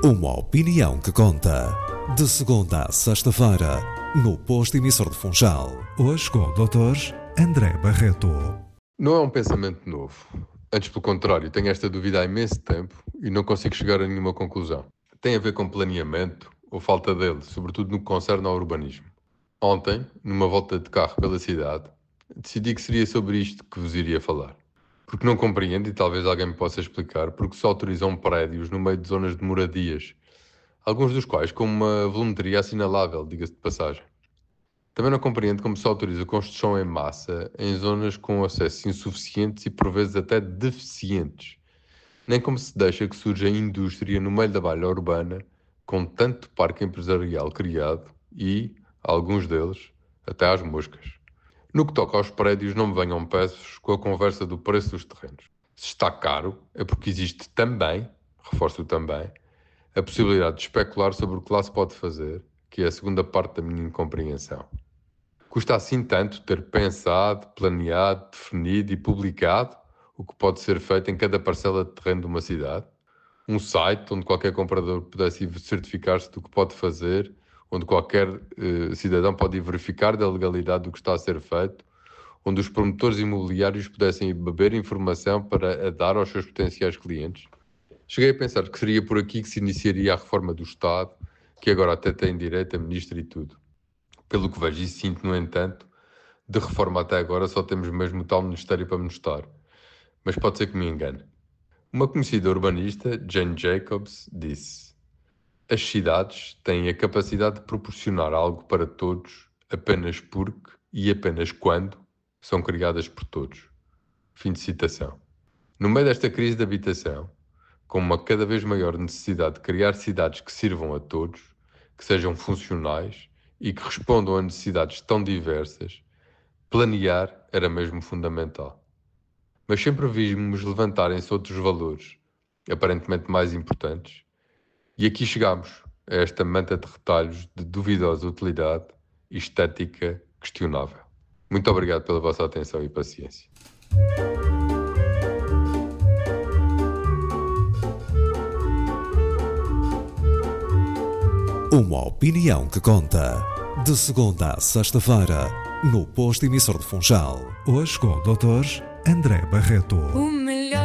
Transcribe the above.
Uma opinião que conta. De segunda a sexta-feira, no posto emissor de Funchal. Hoje com o Dr. André Barreto. Não é um pensamento novo. Antes, pelo contrário, tenho esta dúvida há imenso tempo e não consigo chegar a nenhuma conclusão. Tem a ver com planeamento ou falta dele, sobretudo no que concerne ao urbanismo. Ontem, numa volta de carro pela cidade, decidi que seria sobre isto que vos iria falar. Porque não compreendo, e talvez alguém me possa explicar, porque se autorizam prédios no meio de zonas de moradias, alguns dos quais com uma volumetria assinalável, diga-se de passagem. Também não compreendo como se autoriza a construção em massa em zonas com acessos insuficientes e por vezes até deficientes. Nem como se deixa que surja indústria no meio da malha urbana com tanto parque empresarial criado e, alguns deles, até às moscas. No que toca aos prédios, não me venham peças com a conversa do preço dos terrenos. Se está caro, é porque existe também, reforço também, a possibilidade de especular sobre o que lá se pode fazer, que é a segunda parte da minha incompreensão. Custa assim tanto ter pensado, planeado, definido e publicado o que pode ser feito em cada parcela de terreno de uma cidade? Um site onde qualquer comprador pudesse certificar-se do que pode fazer, onde qualquer cidadão pode verificar da legalidade do que está a ser feito, onde os promotores imobiliários pudessem beber informação para a dar aos seus potenciais clientes. Cheguei a pensar que seria por aqui que se iniciaria a reforma do Estado, que agora até tem direito a ministro e tudo. Pelo que vejo e sinto, no entanto, de reforma até agora só temos mesmo o tal Ministério para mostrar. Mas pode ser que me engane. Uma conhecida urbanista, Jane Jacobs, disse: as cidades têm a capacidade de proporcionar algo para todos apenas porque e apenas quando são criadas por todos. Fim de citação. No meio desta crise de habitação, com uma cada vez maior necessidade de criar cidades que sirvam a todos, que sejam funcionais e que respondam a necessidades tão diversas, planear era mesmo fundamental. Mas sempre vimos levantarem-se outros valores, aparentemente mais importantes, e aqui chegamos a esta manta de retalhos de duvidosa utilidade e estética questionável. Muito obrigado pela vossa atenção e paciência. Uma opinião que conta. De segunda a sexta-feira, no posto emissor de Funchal. Hoje com o Dr. André Barreto.